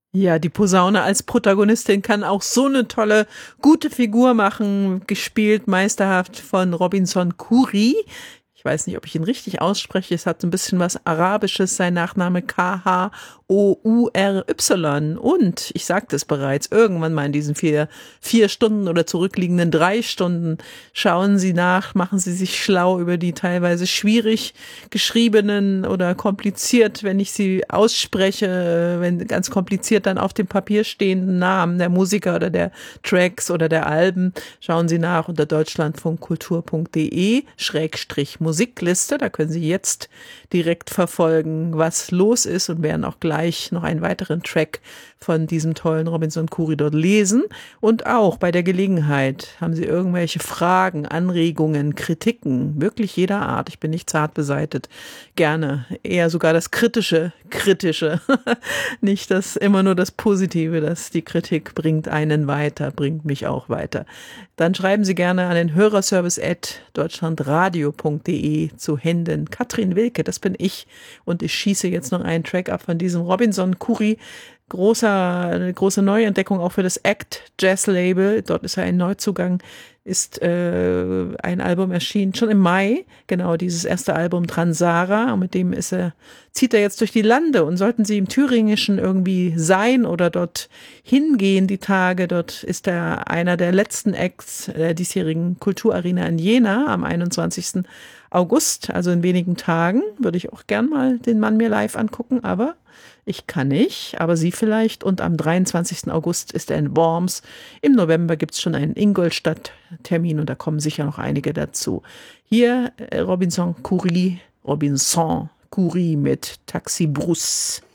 Ja, die Posaune als Protagonistin kann auch so eine tolle, gute Figur machen, gespielt meisterhaft von Robinson Khoury. Ich weiß nicht, ob ich ihn richtig ausspreche. Es hat so ein bisschen was Arabisches, sein Nachname Khoury. Und ich sagte es bereits, irgendwann mal in diesen vier Stunden oder zurückliegenden 3 Stunden schauen Sie nach, machen Sie sich schlau über die teilweise schwierig geschriebenen oder kompliziert, wenn ich sie ausspreche, wenn ganz kompliziert dann auf dem Papier stehenden Namen der Musiker oder der Tracks oder der Alben. Schauen Sie nach unter deutschlandfunkkultur.de/Musikliste. Da können Sie jetzt direkt verfolgen, was los ist und werden auch gleich noch einen weiteren Track von diesem tollen Robinson Khoury dort lesen. Und auch bei der Gelegenheit haben Sie irgendwelche Fragen, Anregungen, Kritiken, wirklich jeder Art. Ich bin nicht zart beseitet. Gerne. Eher sogar das Kritische. Nicht immer nur das Positive, dass die Kritik bringt einen weiter, bringt mich auch weiter. Dann schreiben Sie gerne an den hörerservice@deutschlandradio.de zu Händen. Katrin Wilke, das bin ich. Und ich schieße jetzt noch einen Track ab von diesem Robinson Khoury. Eine große Neuentdeckung auch für das Act Jazz Label. Dort ist ein Neuzugang, ist ein Album erschienen, schon im Mai. Genau, dieses erste Album Transara. Und mit dem zieht er jetzt durch die Lande. Und sollten Sie im Thüringischen irgendwie sein oder dort hingehen die Tage, dort ist er einer der letzten Acts der diesjährigen Kulturarena in Jena am 21. August, also in wenigen Tagen. Würde ich auch gern mal den Mann mir live angucken, aber ich kann nicht, aber Sie vielleicht. Und am 23. August ist er in Worms. Im November gibt es schon einen Ingolstadt-Termin und da kommen sicher noch einige dazu. Hier Robinson Khoury mit Taxi Brousse.